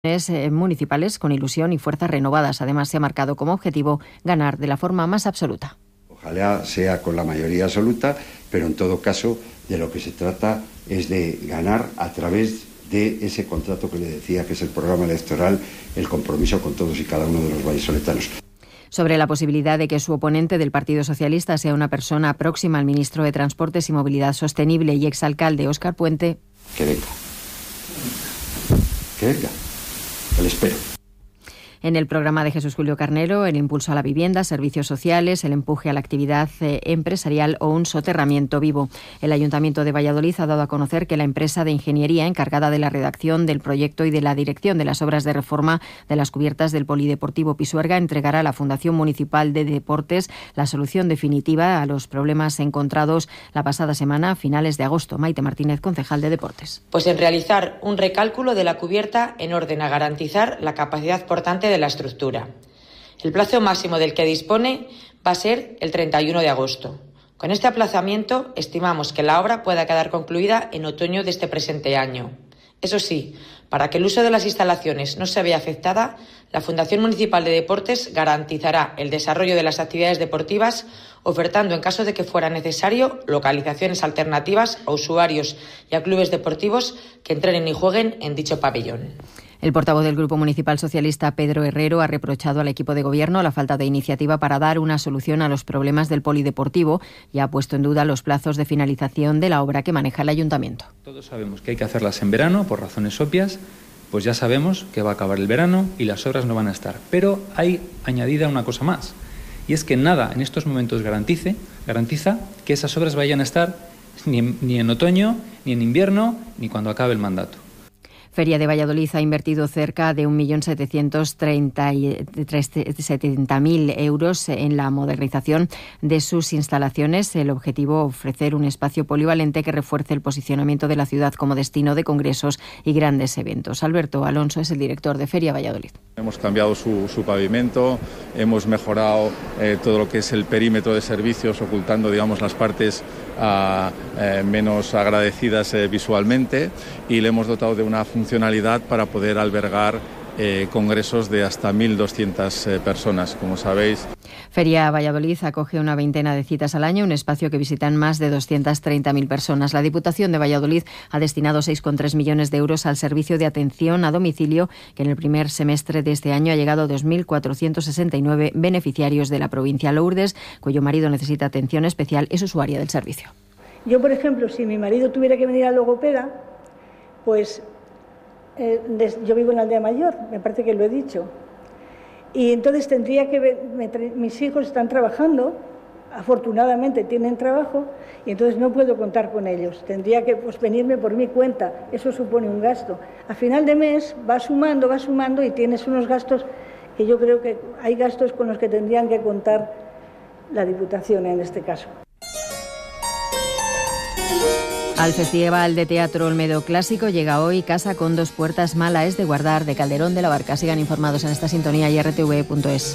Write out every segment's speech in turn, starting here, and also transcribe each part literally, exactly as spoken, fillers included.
municipales con ilusión y fuerzas renovadas. Además, se ha marcado como objetivo ganar de la forma más absoluta. Ojalá sea con la mayoría absoluta, pero en todo caso de lo que se trata es de ganar a través de ese contrato que le decía, que es el programa electoral, el compromiso con todos y cada uno de los vallisoletanos. Sobre la posibilidad de que su oponente del Partido Socialista sea una persona próxima al ministro de Transportes y Movilidad Sostenible y exalcalde Óscar Puente. Que venga. Que venga. Que le espero. En el programa de Jesús Julio Carnero, el impulso a la vivienda, servicios sociales, el empuje a la actividad eh, empresarial o un soterramiento vivo. El Ayuntamiento de Valladolid ha dado a conocer que la empresa de ingeniería encargada de la redacción del proyecto y de la dirección de las obras de reforma de las cubiertas del Polideportivo Pisuerga entregará a la Fundación Municipal de Deportes la solución definitiva a los problemas encontrados la pasada semana a finales de agosto. Maite Martínez, concejal de Deportes. Pues en realizar un recálculo de la cubierta en orden a garantizar la capacidad portante de la estructura. El plazo máximo del que dispone va a ser el treinta y uno de agosto. Con este aplazamiento estimamos que la obra pueda quedar concluida en otoño de este presente año. Eso sí, para que el uso de las instalaciones no se vea afectada, la Fundación Municipal de Deportes garantizará el desarrollo de las actividades deportivas, ofertando, en caso de que fuera necesario, localizaciones alternativas a usuarios y a clubes deportivos que entrenen y jueguen en dicho pabellón. El portavoz del Grupo Municipal Socialista, Pedro Herrero, ha reprochado al equipo de gobierno la falta de iniciativa para dar una solución a los problemas del polideportivo y ha puesto en duda los plazos de finalización de la obra que maneja el ayuntamiento. Todos sabemos que hay que hacerlas en verano por razones obvias, pues ya sabemos que va a acabar el verano y las obras no van a estar. Pero hay añadida una cosa más, y es que nada en estos momentos garantice, garantiza que esas obras vayan a estar ni en, ni en otoño, ni en invierno, ni cuando acabe el mandato. Feria de Valladolid ha invertido cerca de un millón setecientos setenta mil euros en la modernización de sus instalaciones. El objetivo, ofrecer un espacio polivalente que refuerce el posicionamiento de la ciudad como destino de congresos y grandes eventos. Alberto Alonso es el director de Feria Valladolid. Hemos cambiado su, su pavimento, hemos mejorado eh, todo lo que es el perímetro de servicios, ocultando, digamos, las partes a, eh, menos agradecidas eh, visualmente, y le hemos dotado de una funcionalidad para poder albergar eh, congresos de hasta mil doscientas eh, personas, como sabéis. Feria Valladolid acoge una veintena de citas al año, un espacio que visitan más de doscientas treinta mil personas. La Diputación de Valladolid ha destinado seis coma tres millones de euros al servicio de atención a domicilio, que en el primer semestre de este año ha llegado a dos mil cuatrocientos sesenta y nueve beneficiarios de la provincia. Lourdes, cuyo marido necesita atención especial, es usuaria del servicio. Yo, por ejemplo, si mi marido tuviera que venir al logopeda, pues eh, yo vivo en la Aldea Mayor, me parece que lo he dicho. Y entonces tendría que ver, me, mis hijos están trabajando, afortunadamente tienen trabajo, y entonces no puedo contar con ellos. Tendría que pues, venirme por mi cuenta, eso supone un gasto. A final de mes va sumando, va sumando y tienes unos gastos que yo creo que hay gastos con los que tendrían que contar la Diputación en este caso. Al Festival de Teatro Olmedo Clásico llega hoy Casa con dos puertas, mala es de guardar, de Calderón de la Barca. Sigan informados en esta sintonía y r t v punto es.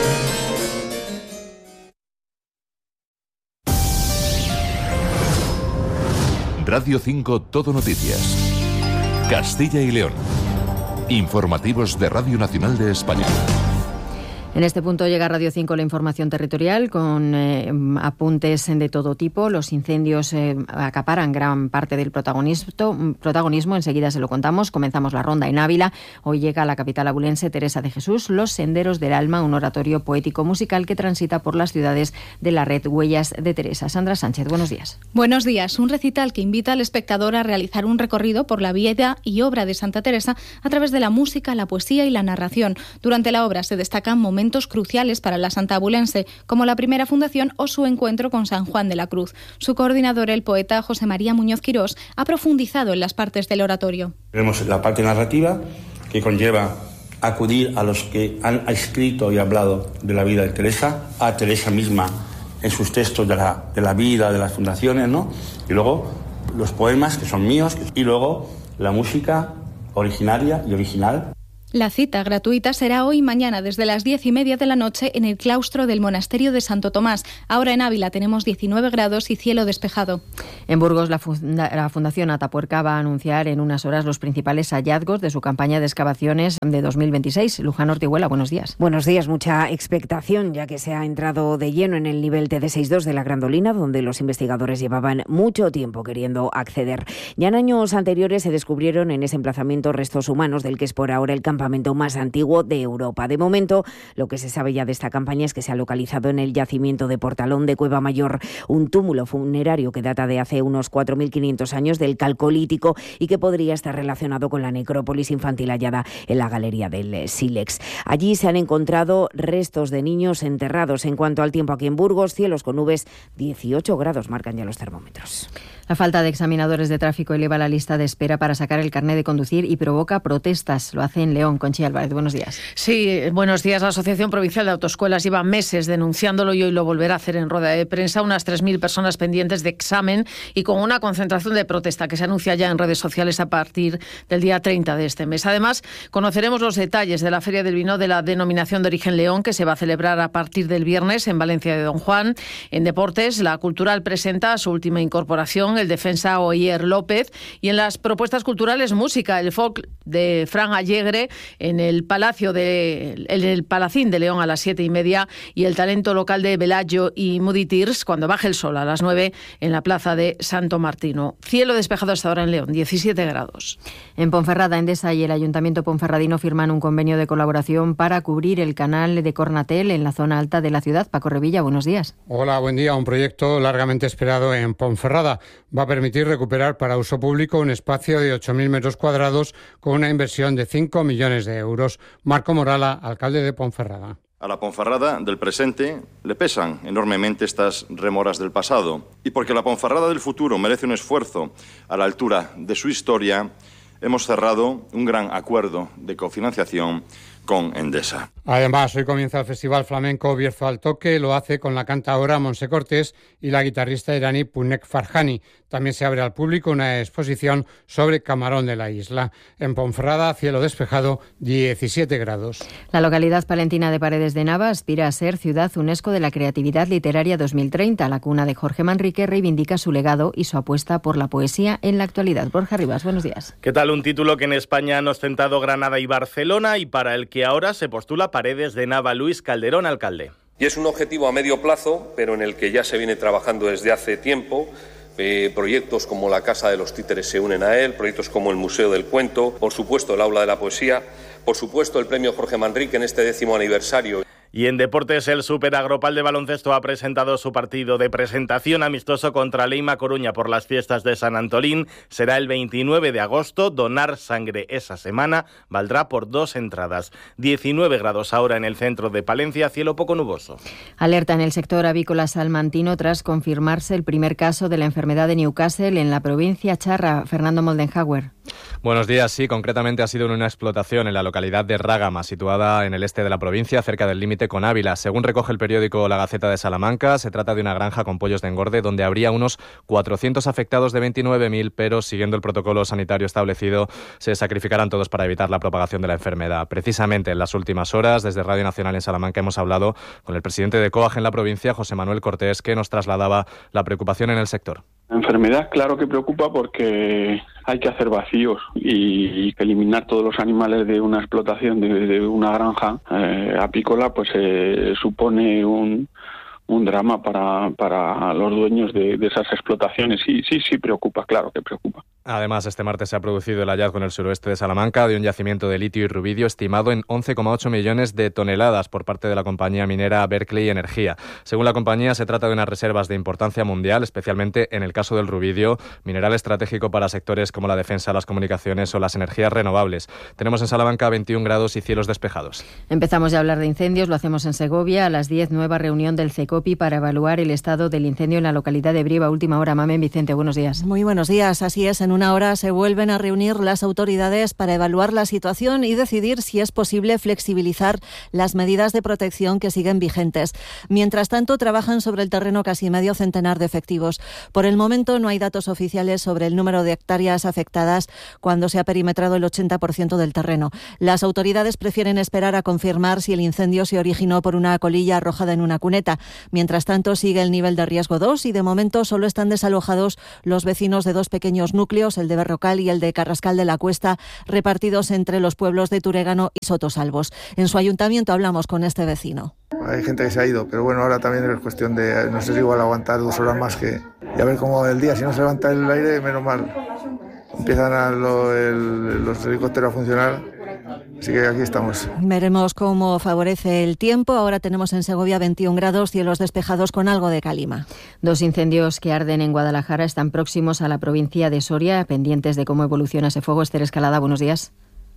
Radio cinco Todo Noticias. Castilla y León. Informativos de Radio Nacional de España. En este punto llega a Radio cinco la información territorial con eh, apuntes de todo tipo. Los incendios eh, acaparan gran parte del protagonismo, protagonismo. Enseguida se lo contamos. Comenzamos la ronda en Ávila. Hoy llega a la capital abulense Teresa de Jesús Los Senderos del Alma, un oratorio poético musical que transita por las ciudades de la red Huellas de Teresa. Sandra Sánchez, buenos días. Buenos días. Un recital que invita al espectador a realizar un recorrido por la vida y obra de Santa Teresa a través de la música, la poesía y la narración. Durante la obra se destacan momentos cruciales para la Santa Abulense, como la primera fundación o su encuentro con San Juan de la Cruz. Su coordinador, el poeta José María Muñoz Quirós, ha profundizado en las partes del oratorio. Tenemos la parte narrativa, que conlleva acudir a los que han escrito y hablado de la vida de Teresa, a Teresa misma en sus textos de la, de la vida, de las fundaciones, ¿no? Y luego los poemas, que son míos, y luego la música originaria y original. La cita gratuita será hoy y mañana desde las diez y media de la noche en el claustro del monasterio de Santo Tomás. Ahora en Ávila tenemos diecinueve grados y cielo despejado. En Burgos, la, funda- la Fundación Atapuerca va a anunciar en unas horas los principales hallazgos de su campaña de excavaciones de dos mil veintiséis. Luján Ortiguela, buenos días. Buenos días, mucha expectación, ya que se ha entrado de lleno en el nivel T D sesenta y dos de la Grandolina, donde los investigadores llevaban mucho tiempo queriendo acceder. Ya en años anteriores se descubrieron en ese emplazamiento restos humanos del que es por ahora el campamento más antiguo de Europa. De momento, lo que se sabe ya de esta campaña es que se ha localizado en el yacimiento de Portalón de Cueva Mayor un túmulo funerario que data de hace unos cuatro mil quinientos años, del Calcolítico, y que podría estar relacionado con la necrópolis infantil hallada en la galería del Sílex. Allí se han encontrado restos de niños enterrados. En cuanto al tiempo aquí en Burgos, cielos con nubes, dieciocho grados marcan ya los termómetros. La falta de examinadores de tráfico eleva la lista de espera para sacar el carné de conducir y provoca protestas. Lo hace en León. Conchi Álvarez, buenos días. Sí, buenos días. La Asociación Provincial de Autoescuelas lleva meses denunciándolo y hoy lo volverá a hacer en rueda de prensa. Unas tres mil personas pendientes de examen y con una concentración de protesta que se anuncia ya en redes sociales a partir del día treinta de este mes. Además, conoceremos los detalles de la Feria del Vino de la Denominación de Origen León, que se va a celebrar a partir del viernes en Valencia de Don Juan. En deportes, la Cultural presenta su última incorporación, el defensa Oyer López, y en las propuestas culturales, música, el folk de Fran Allegre en el Palacio de en el Palacín de León a las siete y media, y el talento local de Bellagio y Moody Tears cuando baje el sol a las nueve en la plaza de Santo Martino. Cielo despejado hasta ahora en León, diecisiete grados. En Ponferrada, Endesa y el Ayuntamiento ponferradino firman un convenio de colaboración para cubrir el canal de Cornatel en la zona alta de la ciudad. Paco Revilla, buenos días. Hola, buen día. Un proyecto largamente esperado en Ponferrada. Va a permitir recuperar para uso público un espacio de ocho mil metros cuadrados con una inversión de cinco millones de euros. Marco Morala, alcalde de Ponferrada. A la Ponferrada del presente le pesan enormemente estas remoras del pasado. Y porque la Ponferrada del futuro merece un esfuerzo a la altura de su historia, hemos cerrado un gran acuerdo de cofinanciación con Endesa. Además, hoy comienza el Festival Flamenco Bierzo al Toque. Lo hace con la cantaora Monse Cortés y la guitarrista iraní Punek Farhani. También se abre al público una exposición sobre Camarón de la Isla. En Ponferrada, cielo despejado, diecisiete grados. La localidad palentina de Paredes de Nava aspira a ser Ciudad UNESCO de la Creatividad Literaria dos mil treinta. La cuna de Jorge Manrique reivindica su legado y su apuesta por la poesía en la actualidad. Borja Rivas, buenos días. ¿Qué tal? Un título que en España han ostentado Granada y Barcelona y para el que ahora se postula Paredes de Nava. Luis Calderón, alcalde. Y es un objetivo a medio plazo, pero en el que ya se viene trabajando desde hace tiempo. Eh, proyectos como la Casa de los Títeres se unen a él, proyectos como el Museo del Cuento, por supuesto el Aula de la Poesía, por supuesto el Premio Jorge Manrique en este décimo aniversario. Y en deportes, el Super Agropal de baloncesto ha presentado su partido de presentación amistoso contra Leima Coruña por las fiestas de San Antolín. Será el veintinueve de agosto. Donar sangre esa semana valdrá por dos entradas. diecinueve grados ahora en el centro de Palencia, cielo poco nuboso. Alerta en el sector avícola salmantino tras confirmarse el primer caso de la enfermedad de Newcastle en la provincia charra. Fernando Moldenhauer. Buenos días. Sí, concretamente ha sido en una explotación en la localidad de Rágama, situada en el este de la provincia, cerca del límite con Ávila. Según recoge el periódico La Gaceta de Salamanca, se trata de una granja con pollos de engorde donde habría unos cuatrocientos afectados de veintinueve mil, pero siguiendo el protocolo sanitario establecido, se sacrificarán todos para evitar la propagación de la enfermedad. Precisamente en las últimas horas, desde Radio Nacional en Salamanca, hemos hablado con el presidente de COAG en la provincia, José Manuel Cortés, que nos trasladaba la preocupación en el sector. La enfermedad, claro que preocupa porque hay que hacer vacíos y, y que eliminar todos los animales de una explotación, de, de una granja eh, apícola, pues eh, supone un, un drama para, para los dueños de, de esas explotaciones. Sí, sí, sí preocupa, claro que preocupa. Además, este martes se ha producido el hallazgo en el suroeste de Salamanca de un yacimiento de litio y rubidio estimado en once coma ocho millones de toneladas por parte de la compañía minera Berkeley Energía. Según la compañía, se trata de unas reservas de importancia mundial, especialmente en el caso del rubidio, mineral estratégico para sectores como la defensa, las comunicaciones o las energías renovables. Tenemos en Salamanca veintiún grados y cielos despejados. Empezamos ya a hablar de incendios, lo hacemos en Segovia. A las diez, nueva reunión del CECOPI para evaluar el estado del incendio en la localidad de Brieva. Última hora, Mamen Vicente, buenos días. Muy buenos días, así es, en un una hora se vuelven a reunir las autoridades para evaluar la situación y decidir si es posible flexibilizar las medidas de protección que siguen vigentes. Mientras tanto, trabajan sobre el terreno casi medio centenar de efectivos. Por el momento no hay datos oficiales sobre el número de hectáreas afectadas cuando se ha perimetrado el ochenta por ciento del terreno. Las autoridades prefieren esperar a confirmar si el incendio se originó por una colilla arrojada en una cuneta. Mientras tanto, sigue el nivel de riesgo dos y de momento solo están desalojados los vecinos de dos pequeños núcleos, el de Berrocal y el de Carrascal de la Cuesta, repartidos entre los pueblos de Turegano y Sotosalvos. En su ayuntamiento hablamos con este vecino. Hay gente que se ha ido, pero bueno, ahora también es cuestión de, no sé si igual aguantar dos horas más que... Y a ver cómo el día, si no se levanta el aire, menos mal. Empiezan a lo, el, los helicópteros a funcionar, así que aquí estamos. Veremos cómo favorece el tiempo. Ahora tenemos en Segovia veintiún grados, cielos despejados con algo de calima. Dos incendios que arden en Guadalajara están próximos a la provincia de Soria, pendientes de cómo evoluciona ese fuego. Esther Escalada, buenos días.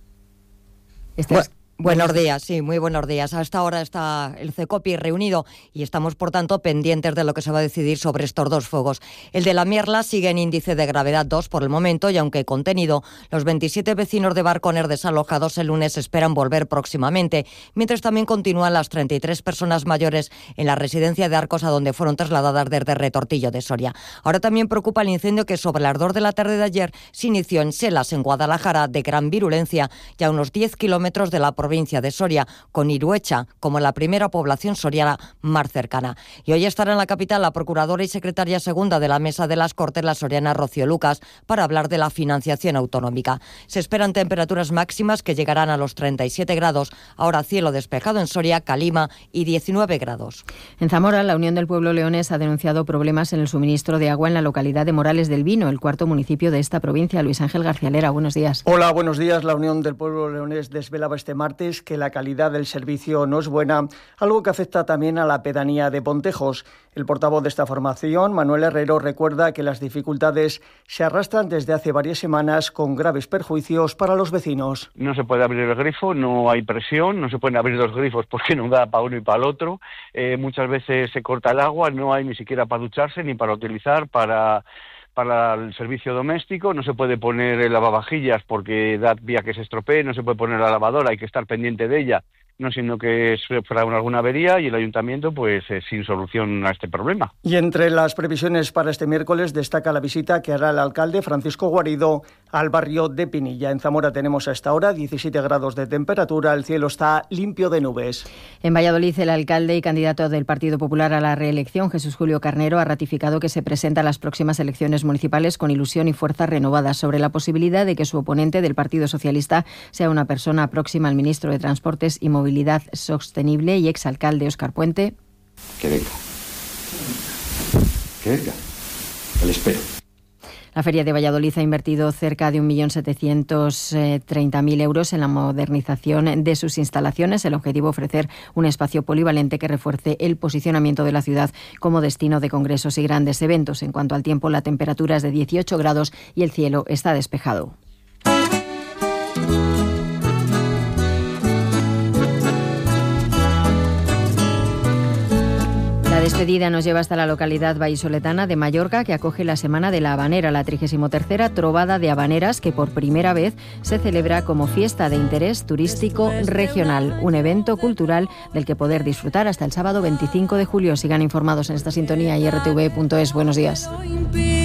Esther... Bueno. Buenos días, sí, muy buenos días. Hasta ahora está el CECOPI reunido y estamos, por tanto, pendientes de lo que se va a decidir sobre estos dos fuegos. El de la Mierla sigue en índice de gravedad dos por el momento y, aunque contenido, los veintisiete vecinos de Barconer desalojados el lunes esperan volver próximamente, mientras también continúan las treinta y tres personas mayores en la residencia de Arcos, a donde fueron trasladadas desde Retortillo de Soria. Ahora también preocupa el incendio que sobre las dos de la tarde de ayer se inició en Selas, en Guadalajara, de gran virulencia y a unos diez kilómetros de la provincia de Soria, con Iruecha como la primera población soriana más cercana. Y hoy estará en la capital la procuradora y secretaria segunda de la Mesa de las Cortes, la soriana Rocío Lucas, para hablar de la financiación autonómica. Se esperan temperaturas máximas que llegarán a los treinta y siete grados, ahora cielo despejado en Soria, Calima y diecinueve grados. En Zamora, la Unión del Pueblo Leonés ha denunciado problemas en el suministro de agua en la localidad de Morales del Vino, el cuarto municipio de esta provincia. Luis Ángel García Lera, buenos días. Hola, buenos días. La Unión del Pueblo Leonés desvelaba este martes que la calidad del servicio no es buena, algo que afecta también a la pedanía de Pontejos. El portavoz de esta formación, Manuel Herrero, recuerda que las dificultades se arrastran desde hace varias semanas con graves perjuicios para los vecinos. No se puede abrir el grifo, no hay presión, no se pueden abrir los grifos porque no da para uno y para el otro. Eh, muchas veces se corta el agua, no hay ni siquiera para ducharse ni para utilizar para... Para el servicio doméstico no se puede poner el lavavajillas porque da vía que se estropee, no se puede poner la lavadora, hay que estar pendiente de ella, no siendo que fuera alguna avería, y el ayuntamiento pues eh, sin solución a este problema. Y entre las previsiones para este miércoles destaca la visita que hará el alcalde Francisco Guarido al barrio de Pinilla. En Zamora tenemos a esta hora diecisiete grados de temperatura, el cielo está limpio de nubes. En Valladolid, el alcalde y candidato del Partido Popular a la reelección, Jesús Julio Carnero, ha ratificado que se presenta a las próximas elecciones municipales con ilusión y fuerzas renovadas, sobre la posibilidad de que su oponente del Partido Socialista sea una persona próxima al ministro de Transportes y Movilidad Sostenible y exalcalde Óscar Puente. Que venga. Que venga. Que le espero. La Feria de Valladolid ha invertido cerca de un millón setecientos treinta mil euros en la modernización de sus instalaciones. El objetivo, ofrecer un espacio polivalente que refuerce el posicionamiento de la ciudad como destino de congresos y grandes eventos. En cuanto al tiempo, la temperatura es de dieciocho grados y el cielo está despejado. La despedida nos lleva hasta la localidad vallisoletana de Mallorca, que acoge la Semana de la Habanera, la trigésima tercera Trovada de Habaneras, que por primera vez se celebra como fiesta de interés turístico regional, un evento cultural del que poder disfrutar hasta el sábado veinticinco de julio. Sigan informados en esta sintonía y r t v punto es. Buenos días.